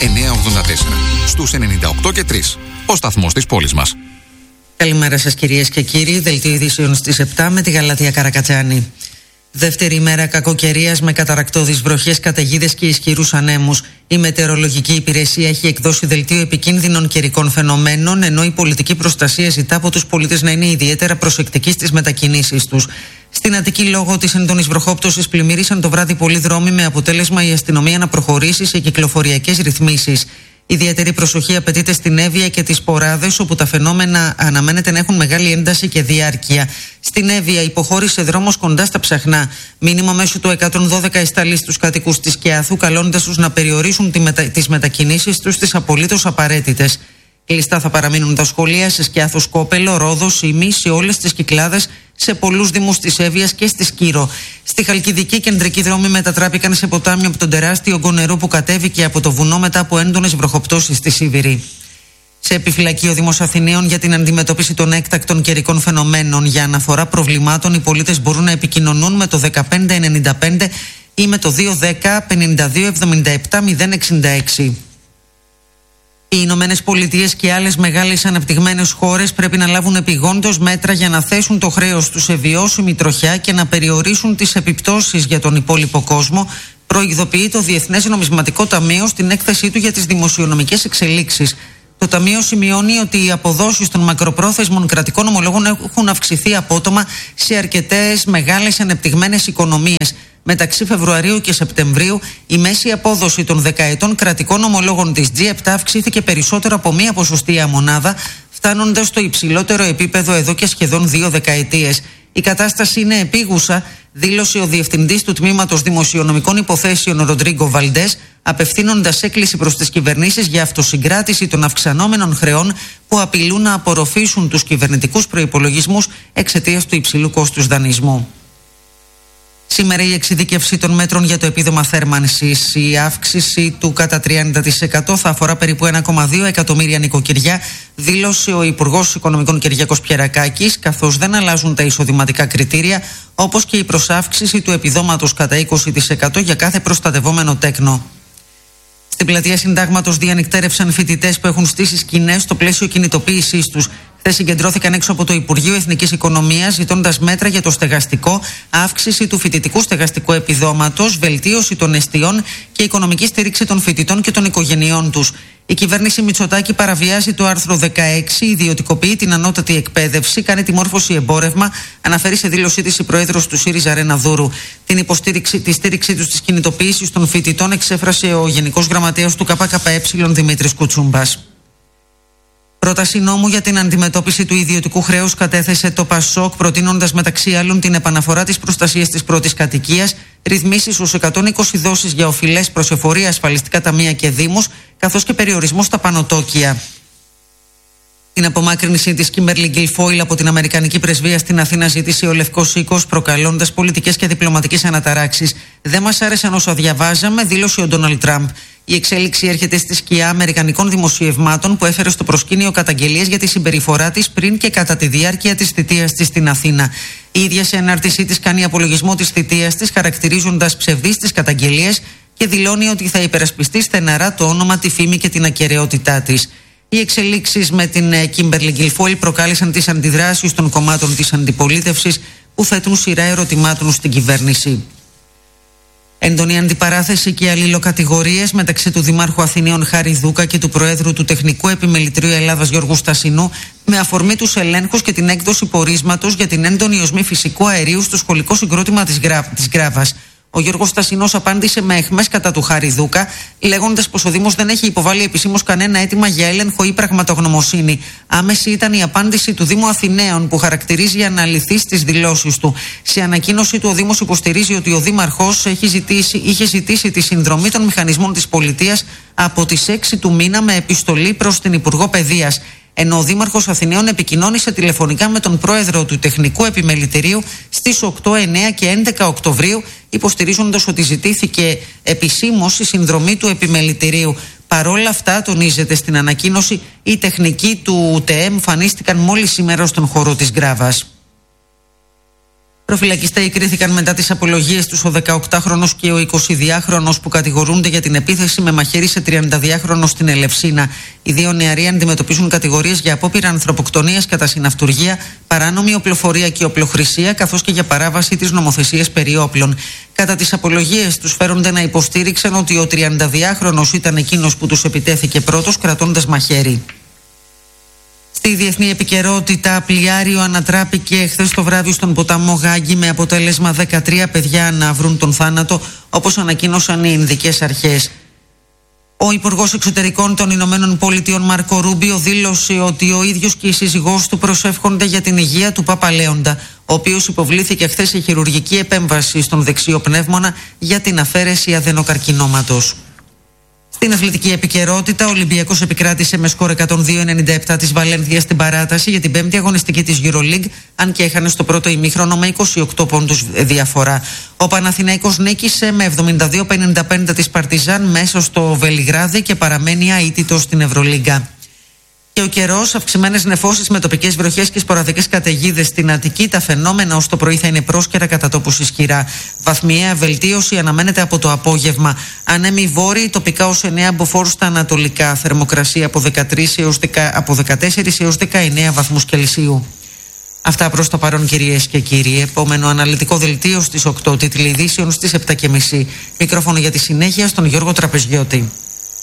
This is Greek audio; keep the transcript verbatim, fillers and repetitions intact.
εννιακόσια ογδόντα τέσσερα. Στους ενενήντα οκτώ και τρία. Ο σταθμός της πόλης μας. Καλημέρα σας κυρίες και κύριοι. Δελτίο ειδήσεων στις επτά με τη Γαλατεία Καρακατσάνη. Δεύτερη ημέρα κακοκαιρίας με καταρρακτώδεις βροχές, καταιγίδες και ισχυρούς ανέμους. Η Μετεωρολογική Υπηρεσία έχει εκδώσει δελτίο επικίνδυνων καιρικών φαινομένων, ενώ η πολιτική προστασία ζητά από τους πολίτες να είναι ιδιαίτερα προσεκτικοί στις μετακινήσεις τους. Στην Αττική, λόγω της έντονης βροχόπτωσης, πλημμύρισαν το βράδυ πολλοί δρόμοι, με αποτέλεσμα η αστυνομία να προχωρήσει σε κυκλοφοριακές ρυθμίσεις. Ιδιαίτερη προσοχή απαιτείται στην Εύβοια και τις Ποράδες, όπου τα φαινόμενα αναμένεται να έχουν μεγάλη ένταση και διάρκεια. Στην Εύβοια υποχώρησε δρόμος κοντά στα Ψαχνά. Μήνυμα μέσω του εκατόν δώδεκα εστάλει στους κατοίκους της Κεάθου, καλώντας τους να περιορίσουν τη μετα... τις μετακινήσεις τους στις απολύτως απαραίτητες. Κλειστά θα παραμείνουν τα σχολεία σε Σκιάθο, Σκόπελο, Ρόδο, Ήμι, σε όλες τις Κυκλάδες, σε πολλούς δήμους της Εύβοιας και στη Σκύρο. Στη Χαλκιδική, κεντρικοί δρόμοι μετατράπηκαν σε ποτάμι από τον τεράστιο όγκο νερού που κατέβηκε από το βουνό μετά από έντονες βροχοπτώσεις στη Σίβηρη. Σε επιφυλακή ο Δήμος Αθηναίων για την αντιμετώπιση των έκτακτων καιρικών φαινομένων. Για αναφορά προβλημάτων, οι πολίτες μπορούν να επικοινωνούν με το δεκαπέντε ενενήντα πέντε ή με το δύο δέκα πενήντα δύο εβδομήντα επτά μηδέν εξήντα έξι. Οι Ηνωμένες Πολιτείες και άλλες μεγάλες αναπτυγμένες χώρες πρέπει να λάβουν επειγόντως μέτρα για να θέσουν το χρέος τους σε βιώσιμη τροχιά και να περιορίσουν τις επιπτώσεις για τον υπόλοιπο κόσμο, προειδοποιεί το Διεθνές Νομισματικό Ταμείο στην έκθεσή του για τις δημοσιονομικές εξελίξεις. Το Ταμείο σημειώνει ότι οι αποδόσεις των μακροπρόθεσμων κρατικών ομολόγων έχουν αυξηθεί απότομα σε αρκετές μεγάλες ανεπτυγμένες οικονομίες. Μεταξύ Φεβρουαρίου και Σεπτεμβρίου, η μέση απόδοση των δεκαετών κρατικών ομολόγων της τζι επτά αυξήθηκε περισσότερο από μία ποσοστία μονάδα, φτάνοντας στο υψηλότερο επίπεδο εδώ και σχεδόν δύο δεκαετίες. Η κατάσταση είναι επίγουσα, δήλωσε ο Διευθυντής του Τμήματος Δημοσιονομικών Υποθέσεων Ροντρίγκο Βαλντές, απευθύνοντας έκκληση προς τις κυβερνήσεις για αυτοσυγκράτηση των αυξανόμενων χρεών που απειλούν να απορροφήσουν τους κυβερνητικούς προϋπολογισμούς εξαιτίας του υψηλού κόστους δανεισμού. Σήμερα η εξειδίκευση των μέτρων για το επίδομα θέρμανσης. Η αύξηση του κατά τριάντα τοις εκατό θα αφορά περίπου ένα κόμμα δύο εκατομμύρια νοικοκυριά, δήλωσε ο Υπουργός Οικονομικών Κυριάκος Πιερακάκης, καθώς δεν αλλάζουν τα εισοδηματικά κριτήρια, όπως και η προσάυξηση του επιδόματος κατά είκοσι τοις εκατό για κάθε προστατευόμενο τέκνο. Στην πλατεία Συντάγματος διανυκτέρευσαν φοιτητές που έχουν στήσει σκηνές στο πλαίσιο κινητοποίησής τους. Χθες συγκεντρώθηκαν έξω από το Υπουργείο Εθνικής Οικονομίας, ζητώντας μέτρα για το στεγαστικό, αύξηση του φοιτητικού στεγαστικού επιδόματος, βελτίωση των εστιών και οικονομική στήριξη των φοιτητών και των οικογενειών τους. Η κυβέρνηση Μητσοτάκη παραβιάζει το άρθρο δεκαέξι, ιδιωτικοποιεί την ανώτατη εκπαίδευση, κάνει τη μόρφωση εμπόρευμα, αναφέρει σε δήλωσή της η πρόεδρος του ΣΥΡΙΖΑ Ρένα Δούρου. Την υποστήριξη, τη στήριξή τους στις κινητοποιήσεις των φοιτητών εξέφρασε ο Γενικός Γραμματέας του ΚΚΕ Δημήτρης Κουτσούμπας. Πρόταση νόμου για την αντιμετώπιση του ιδιωτικού χρέους κατέθεσε το ΠΑΣΟΚ, προτείνοντας μεταξύ άλλων την επαναφορά της προστασίας της πρώτης κατοικίας, ρυθμίσεις ως εκατόν είκοσι δόσεις για οφειλές προς εφορία, ασφαλιστικά ταμεία και δήμους, καθώς και περιορισμό στα πανωτόκια. Την απομάκρυνση της Κίμπερλι Γκιλφόιλ από την Αμερικανική Πρεσβεία στην Αθήνα ζήτησε ο Λευκός Οίκος, προκαλώντας πολιτικές και διπλωματικές αναταράξεις. Δεν μας άρεσαν όσα διαβάζαμε, δήλωσε ο Ντόναλντ Τραμπ. Η εξέλιξη έρχεται στη σκιά αμερικανικών δημοσιευμάτων που έφερε στο προσκήνιο καταγγελίες για τη συμπεριφορά της πριν και κατά τη διάρκεια της θητείας της στην Αθήνα. Η ίδια σε ανάρτησή της κάνει απολογισμό της θητείας της, χαρακτηρίζοντας ψευδείς τις καταγγελίες και δηλώνει ότι θα υπερασπιστεί στεναρά το όνομα, τη φήμη και την ακεραιότητά της. Οι εξελίξεις με την Κίμπερλι Γκιλφόιλ προκάλεσαν τις αντιδράσεις των κομμάτων της αντιπολίτευσης που θέτουν σειρά ερωτημάτων στην κυβέρνηση. Έντονη αντιπαράθεση και αλληλοκατηγορίες μεταξύ του Δημάρχου Αθηναίων Χάρη Δούκα και του Προέδρου του Τεχνικού Επιμελητηρίου Ελλάδας Γιώργου Στασινού, με αφορμή τους ελέγχους και την έκδοση πορίσματος για την έντονη οσμή φυσικού αερίου στο σχολικό συγκρότημα της, Γκρά... της Γκράβας. Ο Γιώργος Στασινός απάντησε με αιχμές κατά του Χάρη Δούκα, λέγοντας πως ο Δήμος δεν έχει υποβάλει επισήμως κανένα αίτημα για έλεγχο ή πραγματογνωμοσύνη. Άμεση ήταν η απάντηση του Δήμου Αθηναίων, που χαρακτηρίζει αναλυθείς τις δηλώσεις του. Σε ανακοίνωση του, ο Δήμος υποστηρίζει ότι ο Δήμαρχος έχει ζητήσει, είχε ζητήσει τη συνδρομή των μηχανισμών της πολιτείας από τις έξι του μήνα με επιστολή προς την Υπουργό Παιδείας. Ενώ ο Δήμαρχος Αθηναίων επικοινώνησε τηλεφωνικά με τον πρόεδρο του Τεχνικού Επιμελητηρίου στις οκτώ, εννέα και έντεκα Οκτωβρίου, υποστηρίζοντας ότι ζητήθηκε επισήμως η συνδρομή του Επιμελητηρίου. Παρόλα αυτά, τονίζεται στην ανακοίνωση, οι τεχνικοί του ΤΕΕ εμφανίστηκαν μόλις σήμερα στον χώρο της Γκράβας. Προφυλακιστέοι κρίθηκαν μετά τις απολογίες τους ο δεκαοκτάχρονος και ο εικοσιδυάχρονος που κατηγορούνται για την επίθεση με μαχαίρι σε τριανταδυάχρονο στην Ελευσίνα. Οι δύο νεαροί αντιμετωπίζουν κατηγορίες για απόπειρα ανθρωποκτονίας κατά συναυτουργία, παράνομη οπλοφορία και οπλοχρησία, καθώς και για παράβαση της νομοθεσίας περί όπλων. Κατά τις απολογίες τους φέρονται να υποστήριξαν ότι ο τριανταδυάχρονος ήταν εκείνος που τους επιτέθηκε πρώτος κρατώντας μαχαίρι. Στη διεθνή επικαιρότητα, πλοιάριο ανατράπηκε χθες το βράδυ στον ποταμό Γάγκη με αποτέλεσμα δεκατρία παιδιά να βρουν τον θάνατο, όπως ανακοίνωσαν οι Ινδικές αρχές. Ο Υπουργός Εξωτερικών των Ηνωμένων Πολιτειών Μάρκο Ρούμπιο δήλωσε ότι ο ίδιος και η σύζυγός του προσεύχονται για την υγεία του Πάπα Λέοντα, ο οποίος υποβλήθηκε χθες σε χειρουργική επέμβαση στον δεξιό πνεύμονα για την αφαίρεση αδενοκαρκινώματος. Στην αθλητική επικαιρότητα, ο Ολυμπιακός επικράτησε με σκορ εκατόν δύο ενενήντα επτά της Βαλένθια στην παράταση για την πέμπτη αγωνιστική της EuroLeague, αν και έχανε στο πρώτο ημίχρονο με είκοσι οκτώ πόντους διαφορά. Ο Παναθηναϊκός νίκησε με εβδομήντα δύο πενήντα πέντε της Παρτιζάν μέσα στο Βελιγράδι και παραμένει αίτητος στην Ευρωλίγκα. Και ο καιρός, αυξημένες νεφώσεις με τοπικές βροχές και σποραδικές καταιγίδες στην Αττική. Τα φαινόμενα ως το πρωί θα είναι πρόσκαιρα, κατά τόπους ισχυρά. Βαθμιαία βελτίωση αναμένεται από το απόγευμα. Ανέμοι βόρειοι, τοπικά ως εννέα μποφόρ στα ανατολικά. Θερμοκρασία από, δεκατρείς έως δέκα, από δεκατέσσερις έως δεκαεννέα βαθμούς Κελσίου. Αυτά προς το παρόν, κυρίες και κύριοι. Επόμενο αναλυτικό δελτίο στις οκτώ, τίτλοι ειδήσεων στις επτά και μισή. Μικρόφωνο για τη συνέχεια στον Γιώργο Τραπεζιώτη.